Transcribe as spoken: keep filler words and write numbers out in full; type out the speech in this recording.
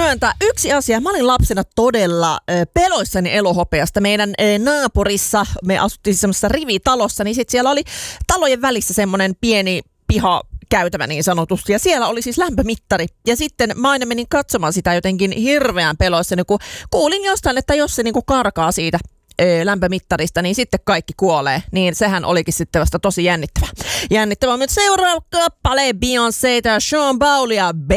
myöntää yksi asia. Mä olin lapsena todella ö, peloissani elohopeasta. Meidän ö, naapurissa, me asuttiin semmoisessa rivitalossa, niin sit siellä oli talojen välissä semmoinen pieni piha käytävä niin sanotusti. Ja siellä oli siis lämpömittari. Ja sitten mä aina menin katsomaan sitä jotenkin hirveän peloissani, kun kuulin jostain, että jos se niinku karkaa siitä lämpömittarista, niin sitten kaikki kuolee. Niin sehän olikin sitten vasta tosi jännittävä. Jännittävä on nyt seuraava kappale Beyoncéta, Sean Paulia,